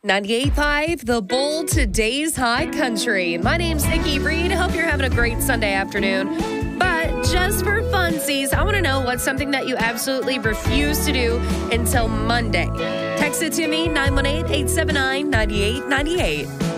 98.5, The Bull, today's high country. My name's Nikki Reed. Hope you're having a great Sunday afternoon. But just for funsies, I want to know what's something that you absolutely refuse to do until Monday. Text it to me, 918-879-9898.